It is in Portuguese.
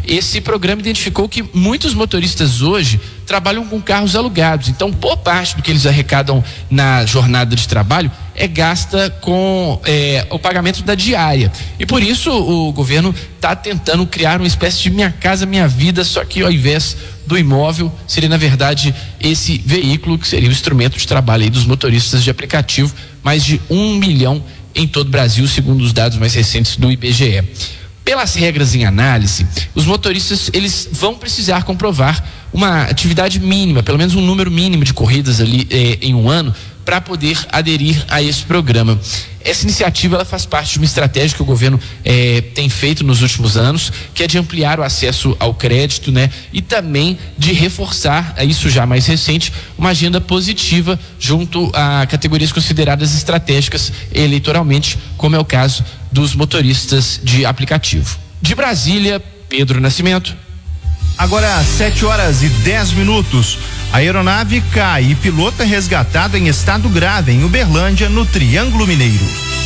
esse programa identificou que muitos motoristas hoje trabalham com carros alugados. Então, boa parte do que eles arrecadam na jornada de trabalho é gasta com o pagamento da diária. E por isso o governo está tentando criar uma espécie de Minha Casa Minha Vida, só que ao invés do imóvel, seria na verdade esse veículo que seria o instrumento de trabalho aí dos motoristas de aplicativo, mais de 1 milhão em todo o Brasil, segundo os dados mais recentes do IBGE. Pelas regras em análise, os motoristas eles vão precisar comprovar uma atividade mínima, pelo menos um número mínimo de corridas ali em um ano, para poder aderir a esse programa. Essa iniciativa ela faz parte de uma estratégia que o governo tem feito nos últimos anos, que é de ampliar o acesso ao crédito, né? E também de reforçar, isso já mais recente, uma agenda positiva junto a categorias consideradas estratégicas eleitoralmente, como é o caso dos motoristas de aplicativo. De Brasília, Pedro Nascimento. Agora, 7h10. A aeronave cai e piloto é resgatado em estado grave em Uberlândia, no Triângulo Mineiro.